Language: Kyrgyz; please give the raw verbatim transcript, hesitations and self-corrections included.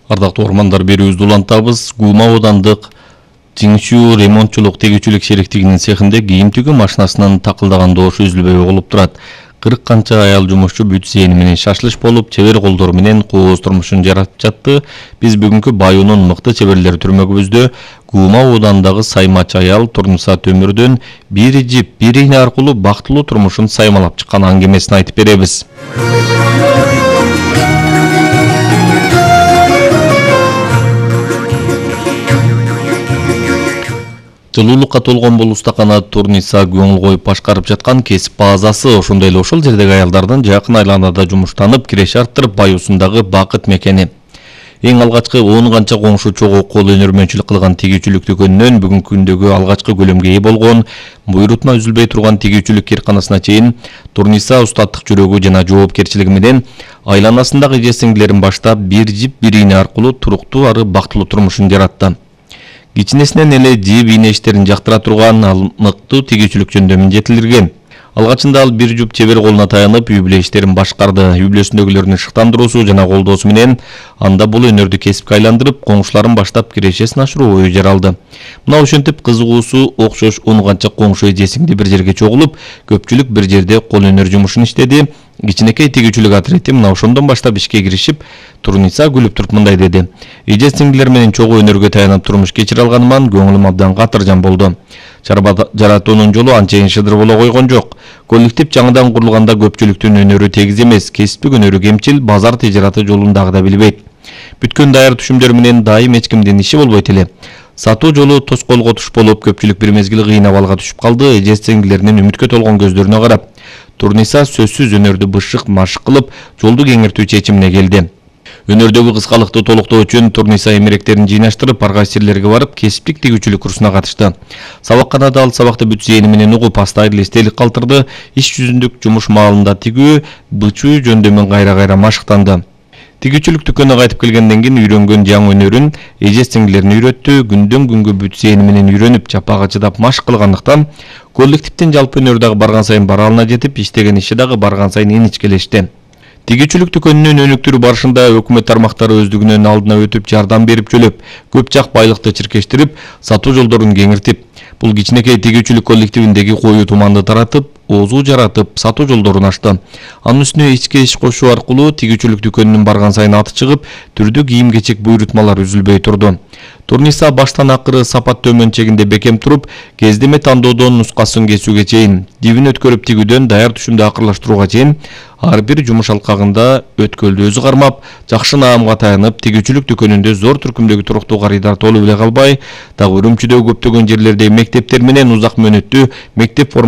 Ардактуу ормандар берүүбүздү улантабыз. Гуума аудандык Тиңшүү ремонтчулук тегүүчүлүк шериктигинин цехинде кийим тигүү машинасынын такылдаган дошу үзүлбөй угулуп турат. кырк канча аял жумушчу бүт зээнин менен шашлыш болуп, чебер колдору менен кооз турмушун жаратып жатты. Биз бүгүнкү Баюунун мыкты чеберлери түрмөгүбүздө Гуума аудандагы Саймач аял Турниса Төмүрдөн бир жип, бир ийне аркылуу бактылуу турмушун саймалап чыккан аңгемесин айтып беребиз. Жылуулукка толгон бул устакана Турниса көңүл коюп башкарып жаткан кесип базасы. Ошондой эле ошол жердеги аялдардын жакын айланада жумуштанып, киреш арттырып баюусундагы бакыт мекени. Эң алгачкы он канча коңшу чогуу кол өнөрмөнчүлүк кылган тигүүчүлүк дүкөнүнөн бүгүнкү күндөгү алгачкы көлөмгө ээ болгон, буйрутма үзүлбөй турган тигүүчүлүк кирканасына чейин Турниса устаттык жүрөгү жана жоопкерчилиги менен айланасындагы эже сиңдилерин баштап бир жип, бир ийне аркылуу туруктуу ары бактылуу турмушун жаратты. Кичинесинен эле жип ийне иштерин жактыра турган ал мыкты тигүүчүлүк жөндөмүн жетилдирген. Алгачында ал бир жуп чебер колуна таянып, үй бүлө иштерин башкарды. Үй бүлөсүндөгүлөрдүн шыктандыруусу жана колдоосу менен анда бул өнөрдү кесипке айландырып, коңшуларын баштап кирешесин ашыруу ою жаралды. Мына ошентип кызыгуусу окшош он канча коңшу эже сиңди бир жерге чогулуп, көпчүлүк бир жерде кол өнөр жумушун иштеди. Кичинекей тигүүчүлүк отряди мына ошондон баштап ишке киришип, Турниса күлүп туруп мындай деди: "Эже сиңдилер менен чогуу өнөргө таянып турмуш кечире алганыман көңүлүм абдан катыржан болду. Жаратуунун жолу анчейин шыдыр боло койгон жок. Коллектив жаңыдан курулганда көпчүлүктүн өнөрү тегиз эмес, кесиптик өнөрү кемчил, базар тижараты жолун дагы билбейт. Бүткөн даяр түшүмдөр менен дайым эч кимдин иши болбойт эле. Сатуу жолу тоскоолго туш болуп, көпчүлүк бир мезгил кыйын абалга түшүп калды." Эже сиңдилеринин үмүткө толгон көздөрүнө карап, Турниса сөзсүз өнөрдү бышык машык кылып, жолду кеңиртүү чечимине келди. Өнөрдөгү кыскалыкты толуктоо үчүн Турниса эмеректерин жыйнаштырып, аргайсирлерге барып, кесиптик тигүүчүлүк курсуна катышты. Сабакканада ал сабакты бүт зээни менен угуп, астайыл эстелик калтырды. Иш жүзүндүк жумуш маалында тигүү, бычуу жөндөмүн кайра-кайра машыктанды. Тигүүчүлүк дүкөнүнө кайтып келгенден кийин үйрөнгөн жаңы өнөрүн эже сиңдилерине үйрөттү. Күндөн күнгө бүт зээни менен үйрөнүп, жапага чыдап машык кылгандыктан коллективдин жалпы өнөрү дагы барган сайын баралына жетип, иштеген иши дагы барган сайын иничкелешти. Тигүүчүлүк дүкөнүнүн өнүктүрүү барышында өкмөт тармактары өздүгүнүн алдына өтүп, жардам берип жөлөп, көп жак байлыкты чиркештирип, сатуу жолдорун кеңиртип, бул кичинекей тигүүчүлүк коллективиндеги коюу туманды таратып, оозу жаратып, сатуу жолдорун ачты. Анын үстүнө ички иш кошуу аркылуу тигүүчүлүк дүкөнүнүн барган сайын аты чыгып, түрдүү кийим-кечек буйрутмалар үзүлбөй турду. Турниса баштан акыры сапат төмөн чегинде бекем туруп, кездеме тандоодон нускасын кесүүгө чейин, дибин өткөрүп тигүүдөн даяр түшүмдү акырлаштырууга чейин ар бир жумуш алкагында өткөлдү өзү кармап, жакшы наамга таянып, тигүүчүлүк дүкөнүндө зор түркүмдөгү туруктуу карыйдар толуп эле калбай, дагы Үрүмчүдөгү көптөгөн жерлердеги мектептер менен узак мөөнөттүү мектеп